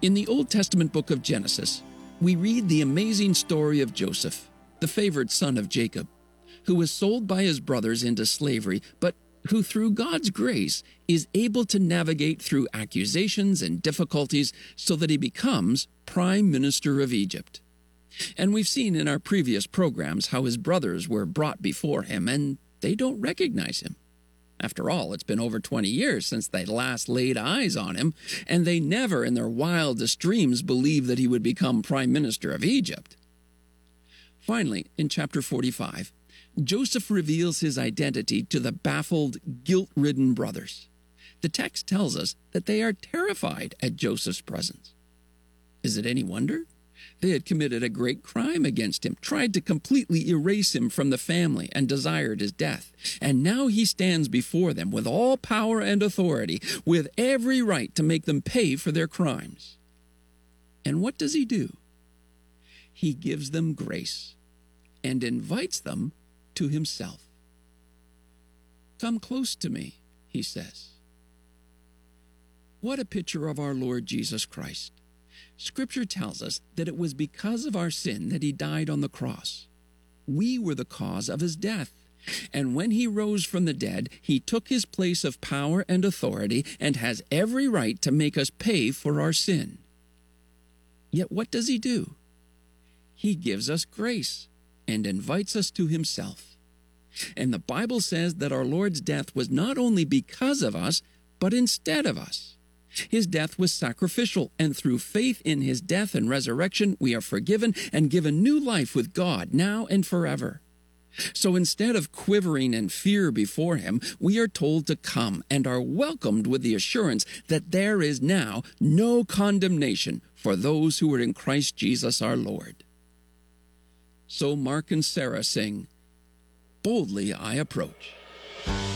In the Old Testament book of Genesis, we read the amazing story of Joseph, the favored son of Jacob, who was sold by his brothers into slavery, but who through God's grace is able to navigate through accusations and difficulties so that he becomes prime minister of Egypt. And we've seen in our previous programs how his brothers were brought before him, and they don't recognize him. After all, it's been over 20 years since they last laid eyes on him, and they never in their wildest dreams believed that he would become prime minister of Egypt. Finally, in chapter 45, Joseph reveals his identity to the baffled, guilt-ridden brothers. The text tells us that they are terrified at Joseph's presence. Is it any wonder? They had committed a great crime against him, tried to completely erase him from the family, and desired his death. And now he stands before them with all power and authority, with every right to make them pay for their crimes. And what does he do? He gives them grace and invites them to himself. "Come close to me," he says. What a picture of our Lord Jesus Christ. Scripture tells us that it was because of our sin that he died on the cross. We were the cause of his death. And when he rose from the dead, he took his place of power and authority and has every right to make us pay for our sin. Yet what does he do? He gives us grace and invites us to himself. And the Bible says that our Lord's death was not only because of us, but instead of us. His death was sacrificial, and through faith in his death and resurrection, we are forgiven and given new life with God now and forever. So instead of quivering in fear before him, we are told to come and are welcomed with the assurance that there is now no condemnation for those who are in Christ Jesus our Lord. So Mark and Sarah sing, "Boldly I Approach."